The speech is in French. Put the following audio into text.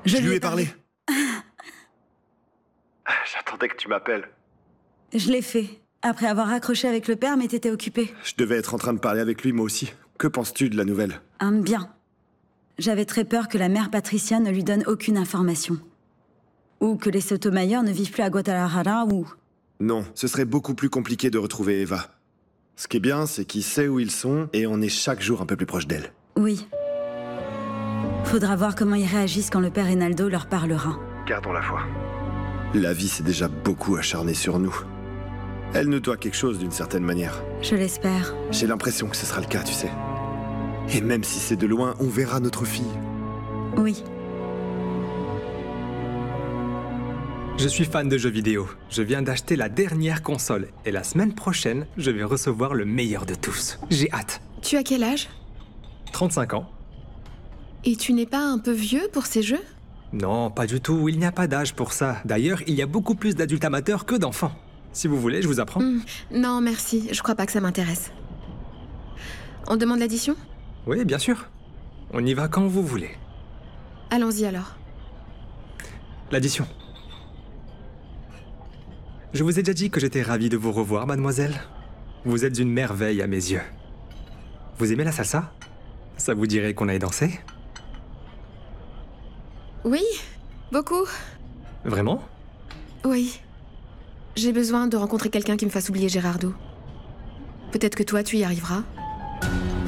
Je lui ai parlé. J'attendais que tu m'appelles. Je l'ai fait. Après avoir raccroché avec le père, mais t'étais occupé. Je devais être en train de parler avec lui, moi aussi. Que penses-tu de la nouvelle? Bien. J'avais très peur que la mère Patricia ne lui donne aucune information. Ou que les Sotomayor ne vivent plus à Guadalajara, ou... Non, ce serait beaucoup plus compliqué de retrouver Eva. Ce qui est bien, c'est qu'il sait où ils sont, et on est chaque jour un peu plus proche d'elle. Oui. Faudra voir comment ils réagissent quand le père Reynaldo leur parlera. Gardons la foi. La vie s'est déjà beaucoup acharnée sur nous. Elle nous doit quelque chose d'une certaine manière. Je l'espère. J'ai l'impression que ce sera le cas, tu sais. Et même si c'est de loin, on verra notre fille. Oui. Je suis fan de jeux vidéo. Je viens d'acheter la dernière console. Et la semaine prochaine, je vais recevoir le meilleur de tous. J'ai hâte. Tu as quel âge? 35 ans. Et tu n'es pas un peu vieux pour ces jeux? Non, pas du tout. Il n'y a pas d'âge pour ça. D'ailleurs, il y a beaucoup plus d'adultes amateurs que d'enfants. Si vous voulez, je vous apprends. Non, merci. Je crois pas que ça m'intéresse. On demande l'addition? Oui, bien sûr. On y va quand vous voulez. Allons-y alors. L'addition. Je vous ai déjà dit que j'étais ravi de vous revoir, mademoiselle. Vous êtes une merveille à mes yeux. Vous aimez la salsa? Ça vous dirait qu'on aille danser? Oui, beaucoup. Vraiment? Oui. J'ai besoin de rencontrer quelqu'un qui me fasse oublier Gérardo. Peut-être que toi, tu y arriveras.